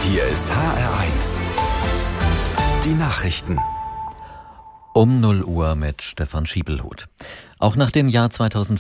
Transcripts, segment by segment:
Hier ist HR1. Die Nachrichten. Um 0 Uhr mit Stefan Schiebelhut. Auch nach dem Jahr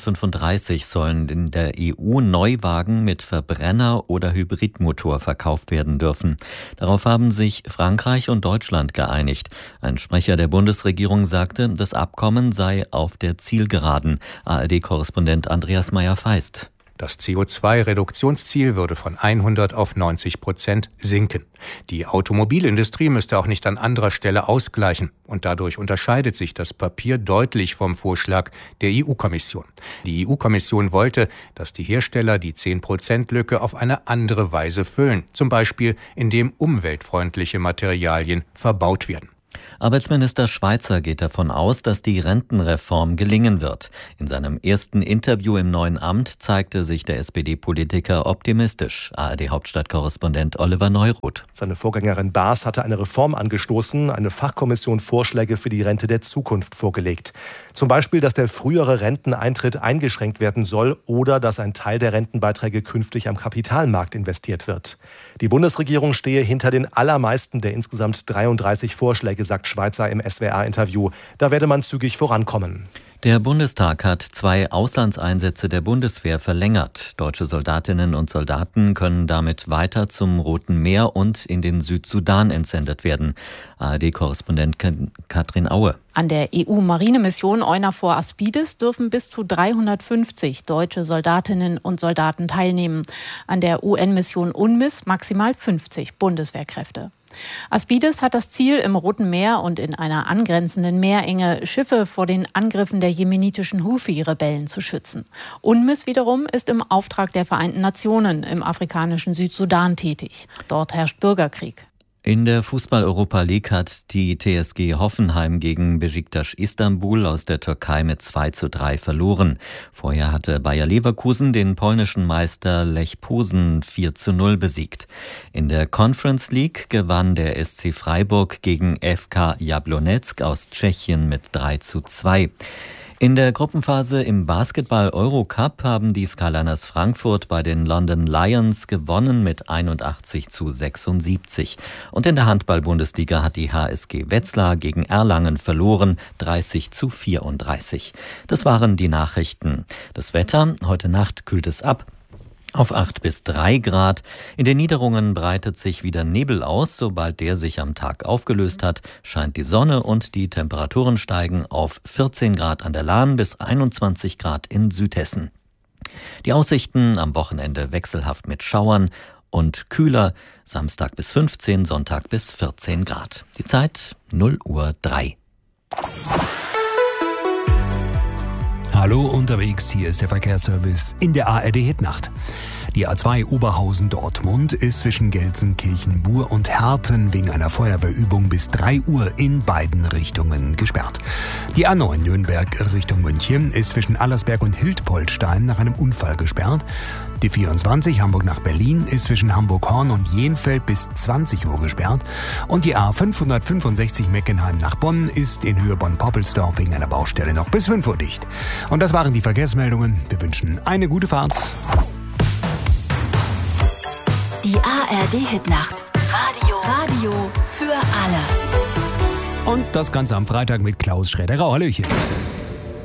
2035 sollen in der EU Neuwagen mit Verbrenner- oder Hybridmotor verkauft werden dürfen. Darauf haben sich Frankreich und Deutschland geeinigt. Ein Sprecher der Bundesregierung sagte, das Abkommen sei auf der Zielgeraden. ARD-Korrespondent Andreas Meyer-Feist. Das CO2-Reduktionsziel würde von 100 auf 90% sinken. Die Automobilindustrie müsste auch nicht an anderer Stelle ausgleichen. Und dadurch unterscheidet sich das Papier deutlich vom Vorschlag der EU-Kommission. Die EU-Kommission wollte, dass die Hersteller die 10%-Lücke auf eine andere Weise füllen. Zum Beispiel, indem umweltfreundliche Materialien verbaut werden. Arbeitsminister Schweizer geht davon aus, dass die Rentenreform gelingen wird. In seinem ersten Interview im neuen Amt zeigte sich der SPD-Politiker optimistisch. ARD-Hauptstadtkorrespondent Oliver Neuroth. Seine Vorgängerin Baas hatte eine Reform angestoßen, eine Fachkommission Vorschläge für die Rente der Zukunft vorgelegt. Zum Beispiel, dass der frühere Renteneintritt eingeschränkt werden soll oder dass ein Teil der Rentenbeiträge künftig am Kapitalmarkt investiert wird. Die Bundesregierung stehe hinter den allermeisten der insgesamt 33 Vorschläge, sagt Schweizer im SWR-Interview. Da werde man zügig vorankommen. Der Bundestag hat 2 Auslandseinsätze der Bundeswehr verlängert. Deutsche Soldatinnen und Soldaten können damit weiter zum Roten Meer und in den Südsudan entsendet werden. ARD-Korrespondent Katrin Aue. An der EU-Marinemission EUNAVFOR Aspides dürfen bis zu 350 deutsche Soldatinnen und Soldaten teilnehmen. An der UN-Mission UNMISS maximal 50 Bundeswehrkräfte. Aspides hat das Ziel, im Roten Meer und in einer angrenzenden Meerenge Schiffe vor den Angriffen der jemenitischen Houthi-Rebellen zu schützen. UNMISS wiederum ist im Auftrag der Vereinten Nationen im afrikanischen Südsudan tätig. Dort herrscht Bürgerkrieg. In der Fußball-Europa League hat die TSG Hoffenheim gegen Beşiktaş Istanbul aus der Türkei mit 2:3 verloren. Vorher hatte Bayer Leverkusen den polnischen Meister Lech Posen 4:0 besiegt. In der Conference League gewann der SC Freiburg gegen FK Jablonec aus Tschechien mit 3:2. In der Gruppenphase im Basketball-Eurocup haben die Skyliners Frankfurt bei den London Lions gewonnen mit 81:76. Und in der Handball-Bundesliga hat die HSG Wetzlar gegen Erlangen verloren, 30:34. Das waren die Nachrichten. Das Wetter, heute Nacht kühlt es ab auf 8 bis 3 Grad. In den Niederungen breitet sich wieder Nebel aus. Sobald der sich am Tag aufgelöst hat, scheint die Sonne und die Temperaturen steigen auf 14 Grad an der Lahn bis 21 Grad in Südhessen. Die Aussichten am Wochenende wechselhaft mit Schauern und kühler. Samstag bis 15, Sonntag bis 14 Grad. Die Zeit 0:03 Hallo unterwegs, hier ist der Verkehrsservice in der ARD-Hitnacht. Die A2 Oberhausen-Dortmund ist zwischen Gelsenkirchen-Bur und Herten wegen einer Feuerwehrübung bis 3 Uhr in beiden Richtungen gesperrt. Die A9 Nürnberg Richtung München ist zwischen Allersberg und Hildpoltstein nach einem Unfall gesperrt. Die 24 Hamburg nach Berlin ist zwischen Hamburg-Horn und Jenfeld bis 20 Uhr gesperrt. Und die A565 Meckenheim nach Bonn ist in Höhe Bonn-Poppelsdorf wegen einer Baustelle noch bis 5 Uhr dicht. Und das waren die Verkehrsmeldungen. Wir wünschen eine gute Fahrt. Die ARD-Hitnacht. Radio für alle. Und das Ganze am Freitag mit Klaus Schroeder. Hallöchen.